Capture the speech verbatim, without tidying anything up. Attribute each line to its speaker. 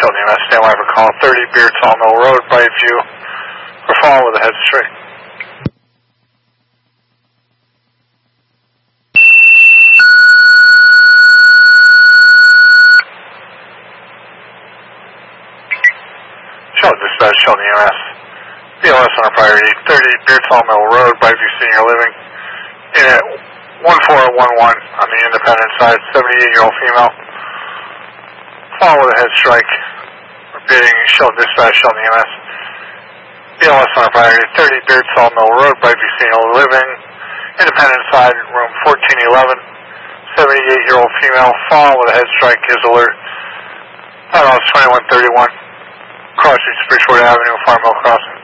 Speaker 1: Shelton E M S, stand by for call. thirty Beard Sawmill Road, Brightview, or follow with a head straight. Shelton Dispatch, Shelton E M S. B L S on our priority, thirty Beard Sawmill Road, Brightview Senior Living. Unit one four one one on the independent side, seventy-eight-year-old female. Follow with a head strike. Repeating, Shelton Dispatch, Shelton E M S. B L S on our priority, thirty Beard Sawmill Road, Brightview Senior Living. Independent side, room fourteen eleven. seventy-eight-year-old female. Follow with a head strike, is alert. That was twenty-one thirty-one. Cross Street, Bridgewater Avenue, Farm Mill Crossing.